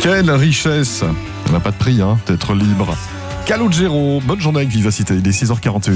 Quelle richesse. On n'a pas de prix, hein, d'être libre. Calogero, bonne journée avec Vivacité, il est 6h41.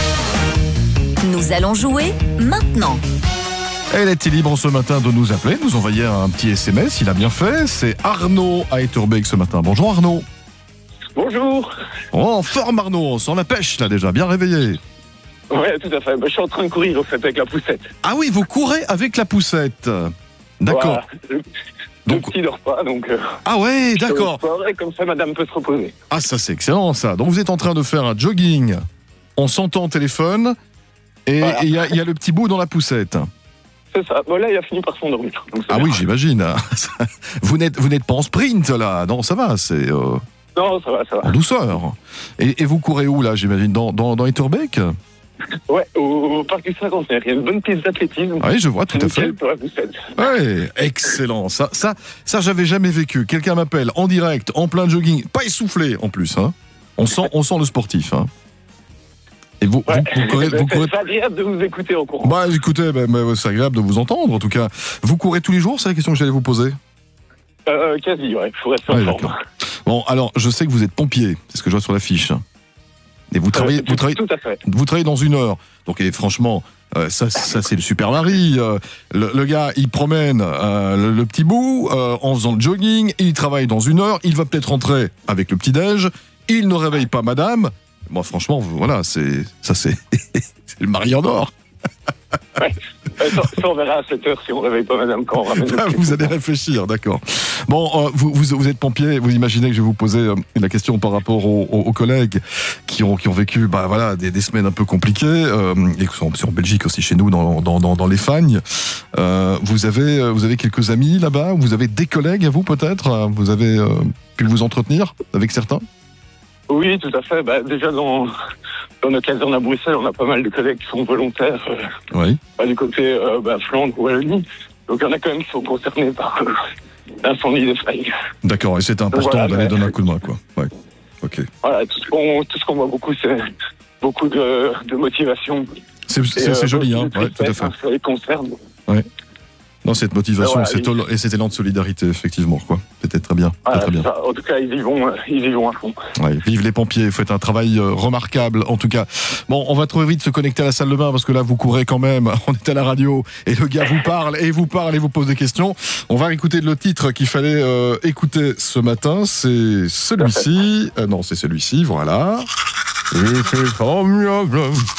Nous allons jouer maintenant. Elle était libre ce matin de nous appeler, nous envoyer un petit SMS, il a bien fait. C'est Arnaud à Etterbeek ce matin. Bonjour Arnaud. Bonjour. Oh, en forme Arnaud, on sent la pêche là déjà, bien réveillé. Ouais, tout à fait. Je suis en train de courir en fait avec la poussette. Ah oui, vous courez avec la poussette. D'accord. Voilà. Le petit dort pas, donc... Ah ouais, d'accord. Et comme ça, madame peut se reposer. Ah ça c'est excellent ça. Donc vous êtes en train de faire un jogging, on s'entend au téléphone, et il Voilà. y a le petit bout dans la poussette. C'est ça. Bon, là, il a fini par s'endormir. Donc c'est Ah bien. oui, j'imagine. Vous n'êtes pas en sprint là, non ça va, c'est Non, ça va, ça va. en douceur. Et vous courez où là, j'imagine, dans Etterbeek? Ouais, au parc du Cinquantenaire, il y a une bonne piste d'athlétisme. Oui, je vois, tout à fait. Nickel pour la poussette. Oui, excellent. Ça, j'avais jamais vécu. Quelqu'un m'appelle en direct, en plein jogging, pas essoufflé en plus. Hein. On sent le sportif. Hein. Et vous courez. C'est agréable de vous écouter en courant. Bah, écoutez, c'est agréable de vous entendre. En tout cas, vous courez tous les jours. C'est la question que j'allais vous poser. Quasi, ouais. Il faut rester en Ouais, forme. d'accord. Bon, alors, je sais que vous êtes pompier. C'est ce que je vois sur la fiche. Et vous travaillez. Tout à fait. Vous travaillez dans une heure. Donc, et franchement, ça c'est le super mari. Le gars, il promène le petit bout en faisant le jogging. Il travaille dans une heure. Il va peut-être rentrer avec le petit-déj. Il ne réveille pas madame. Moi, franchement, voilà, c'est le mari en or. Ouais. Ça, on verra à 7h si on ne réveille pas madame quand on ramène le petit Vous bout. allez réfléchir, d'accord. Bon, vous êtes pompier, vous imaginez que je vais vous poser la question par rapport aux collègues qui ont vécu des semaines un peu compliquées, et qui sont en Belgique aussi, chez nous, dans les Fagnes. Vous avez quelques amis là-bas, vous avez des collègues à vous peut-être, vous avez pu vous entretenir avec certains? Oui, tout à fait. Déjà, dans nos casernes à Bruxelles, on a pas mal de collègues qui sont volontaires Oui. du côté Flandre ou Wallonie. Donc, il y en a quand même qui sont concernés par l'incendie des Fagnes. D'accord, et c'est important Voilà, d'aller donner un coup de main, quoi. Ouais. Ok. Voilà, tout ce qu'on voit beaucoup, c'est beaucoup de motivation. C'est joli, hein. Ouais, tout à fait. Ça les concerne. Non, cette motivation, Voilà, et cet élan de solidarité, effectivement, quoi. C'était très bien. Voilà, très bien. ça. En tout cas, ils y vont à fond. Ouais, vive les pompiers, vous faites un travail remarquable, en tout cas. Bon, on va trop vite se connecter à la salle de bain, parce que là, vous courez quand même. On est à la radio, et le gars vous parle, et vous pose des questions. On va écouter le titre qu'il fallait écouter ce matin. C'est celui-ci. Non, c'est celui-ci, voilà. Et c'est formidable.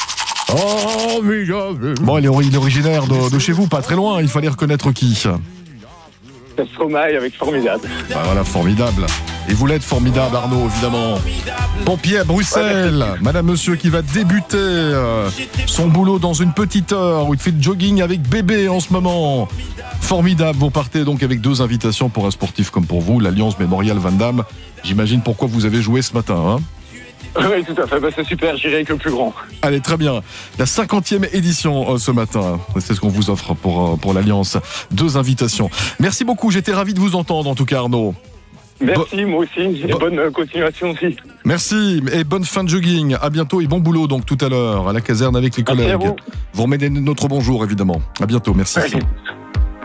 Bon, il est originaire de chez vous, pas très loin. Il fallait reconnaître qui. C'est Stromae avec Formidable. Bah voilà, formidable. Et vous l'êtes formidable, Arnaud, évidemment. Pompier à Bruxelles, madame, monsieur, qui va débuter son boulot dans une petite heure, où il fait de jogging avec bébé en ce moment. Formidable, vous partez donc avec 2 invitations pour un sportif comme pour vous, l'Alliance Mémorial Van Damme. J'imagine pourquoi vous avez joué ce matin, hein. Oui, tout à fait. C'est super, j'irai avec le plus grand. Allez, très bien. La 50e édition ce matin. C'est ce qu'on vous offre pour l'Alliance. 2 invitations. Merci beaucoup. J'étais ravi de vous entendre, en tout cas, Arnaud. Merci, moi aussi. Et bonne continuation aussi. Merci et bonne fin de jogging. À bientôt et bon boulot donc tout à l'heure à la caserne avec les collègues. Merci à vous. Vous remettez notre bonjour, évidemment. À bientôt. Merci. Ouais.